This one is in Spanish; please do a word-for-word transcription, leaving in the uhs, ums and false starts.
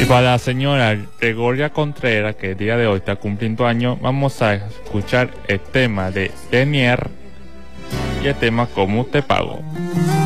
Y para la señora Gregoria Contreras, que el día de hoy está cumpliendo años, vamos a escuchar el tema de Denier y el tema ¿Cómo te pago?